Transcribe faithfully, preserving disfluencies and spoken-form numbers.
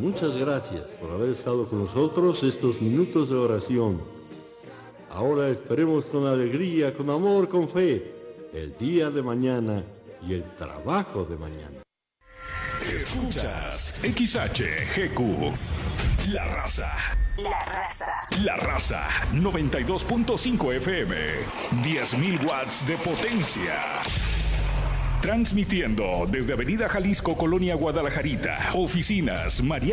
Muchas gracias por haber estado con nosotros estos minutos de oración. Ahora esperemos con alegría, con amor, con fe, el día de mañana y el trabajo de mañana. Escuchas X H G Q, La Raza. La Raza. La Raza, noventa y dos punto cinco F M, diez mil watts de potencia. Transmitiendo desde Avenida Jalisco, Colonia Guadalajarita, oficinas María